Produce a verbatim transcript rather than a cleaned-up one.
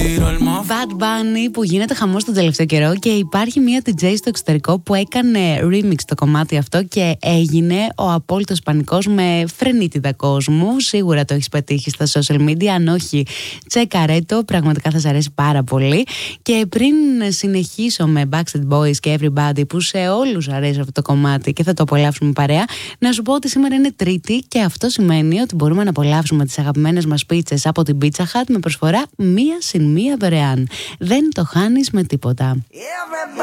Bad Bunny που γίνεται χαμός τον τελευταίο καιρό και υπάρχει μια ντι τζέι στο εξωτερικό που έκανε remix το κομμάτι αυτό και έγινε ο απόλυτος πανικός με φρενίτιδα κόσμου. Σίγουρα το έχεις πετύχει στα social media, αν όχι τσεκαρέ το, πραγματικά θα σας αρέσει πάρα πολύ. Και πριν συνεχίσω με Backstreet Boys και Everybody που σε όλους αρέσει αυτό το κομμάτι και θα το απολαύσουμε παρέα, να σου πω ότι σήμερα είναι Τρίτη και αυτό σημαίνει ότι μπορούμε να απολαύσουμε τις αγαπημένες μας πίτσες από την Pizza Hut με προσφορά μία συν μία δωρεάν. Δεν το χάνεις με τίποτα.